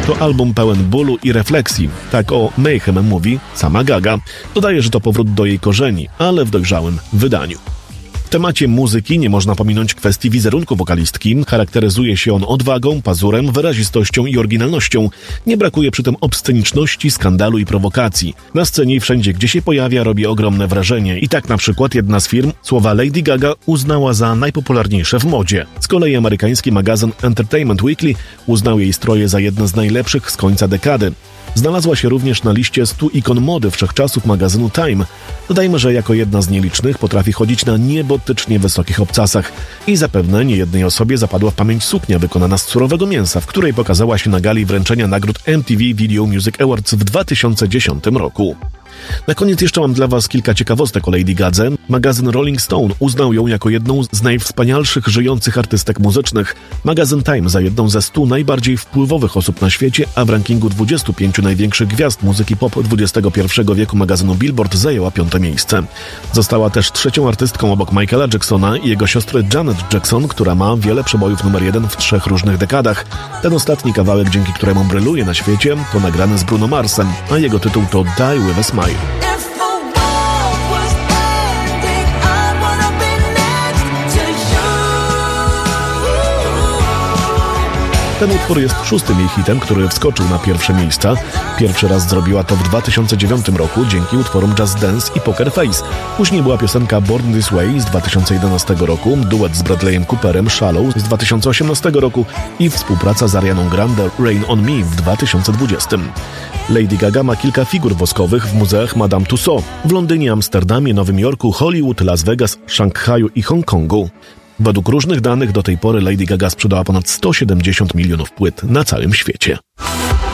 To album pełen bólu i refleksji. Tak o Mayhem mówi sama Gaga. Dodaje, że to powrót do jej korzeni, ale w dojrzałym wydaniu. W temacie muzyki nie można pominąć kwestii wizerunku wokalistki. Charakteryzuje się on odwagą, pazurem, wyrazistością i oryginalnością. Nie brakuje przy tym obsceniczności, skandalu i prowokacji. Na scenie i wszędzie, gdzie się pojawia, robi ogromne wrażenie. I tak na przykład jedna z firm słowa Lady Gaga uznała za najpopularniejsze w modzie. Z kolei amerykański magazyn Entertainment Weekly uznał jej stroje za jedne z najlepszych z końca dekady. Znalazła się również na liście 100 ikon mody wszechczasów magazynu Time. Dodajmy, że jako jedna z nielicznych potrafi chodzić na niebotycznie wysokich obcasach i zapewne niejednej osobie zapadła w pamięć suknia wykonana z surowego mięsa, w której pokazała się na gali wręczenia nagród MTV Video Music Awards w 2010 roku. Na koniec jeszcze mam dla Was kilka ciekawostek o Lady Gadze. Magazyn Rolling Stone uznał ją jako jedną z najwspanialszych żyjących artystek muzycznych. Magazyn Time za jedną ze 100 najbardziej wpływowych osób na świecie, a w rankingu 25 największych gwiazd muzyki pop XXI wieku magazynu Billboard zajęła 5. miejsce. Została też trzecią artystką obok Michaela Jacksona i jego siostry Janet Jackson, która ma wiele przebojów numer 1 w 3 różnych dekadach. Ten ostatni kawałek, dzięki któremu bryluje na świecie, to nagrany z Bruno Marsem, a jego tytuł to Die With A Smile. Ten utwór jest 6. jej hitem, który wskoczył na pierwsze miejsca. Pierwszy raz zrobiła to w 2009 roku dzięki utworom Just Dance i Poker Face. Później była piosenka Born This Way z 2011 roku, duet z Bradleyem Cooperem Shallow z 2018 roku i współpraca z Arianą Grande Rain On Me w 2020. Lady Gaga ma kilka figur woskowych w muzeach Madame Tussauds w Londynie, Amsterdamie, Nowym Jorku, Hollywood, Las Vegas, Szanghaju i Hongkongu. Według różnych danych do tej pory Lady Gaga sprzedała ponad 170 milionów płyt na całym świecie.